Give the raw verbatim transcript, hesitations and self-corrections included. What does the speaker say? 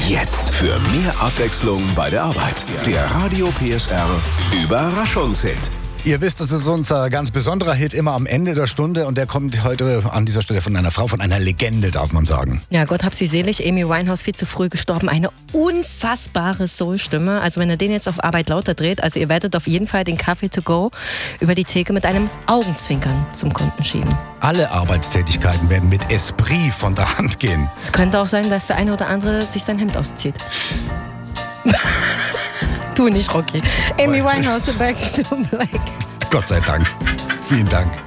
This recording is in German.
Jetzt für mehr Abwechslung bei der Arbeit. Der Radio P S R Überraschungshit. Ihr wisst, das ist unser ganz besonderer Hit immer am Ende der Stunde und der kommt heute an dieser Stelle von einer Frau, von einer Legende, darf man sagen. Ja, Gott hab sie selig. Amy Winehouse viel zu früh gestorben. Eine unfassbare Soulstimme. Also wenn ihr den jetzt auf Arbeit lauter dreht, also ihr werdet auf jeden Fall den Kaffee to go über die Theke mit einem Augenzwinkern zum Kunden schieben. Alle Arbeitstätigkeiten werden mit Esprit von der Hand gehen. Es könnte auch sein, dass der eine oder andere sich sein Hemd auszieht. Tu nicht, Rocky. Amy Winehouse, Back to Black. Gott sei Dank. Vielen Dank.